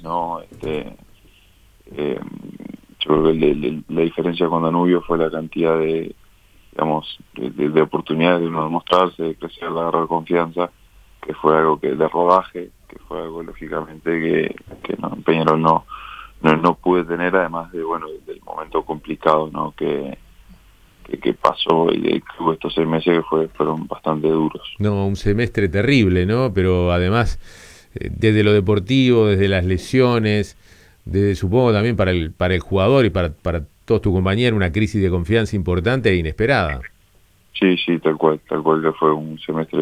¿no? Yo creo que la diferencia con Danubio fue la cantidad de, digamos, de oportunidades de uno demostrarse, de crecer, de agarrar confianza, que fue algo de rodaje, que fue algo lógicamente que no, en Peñarol no pude tener, además de, bueno, del momento complicado, ¿no? que pasó y que hubo estos 6 meses que fueron bastante duros. No, un semestre terrible, ¿no? Pero además, desde lo deportivo, desde las lesiones, desde, supongo también para el jugador y para todos tus compañeros, una crisis de confianza importante e inesperada. Sí, tal cual que fue un semestre